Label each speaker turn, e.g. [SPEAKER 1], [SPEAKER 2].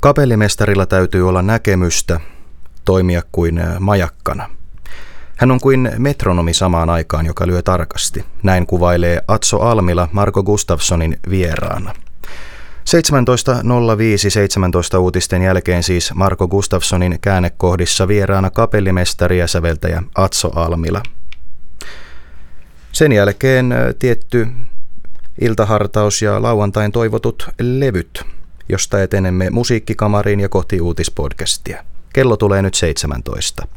[SPEAKER 1] Kapellimestarilla täytyy olla näkemystä, toimia kuin majakkana. Hän on kuin metronomi samaan aikaan, joka lyö tarkasti. Näin kuvailee Atso Almila Marko Gustafssonin vieraana. 17.05 uutisten jälkeen siis Marko Gustafssonin käännekohdissa vieraana kapellimestari ja säveltäjä Atso Almila. Sen jälkeen tietty iltahartaus ja lauantain toivotut levyt, josta etenemme musiikkikamariin ja kohti uutispodcastia. Kello tulee nyt 17.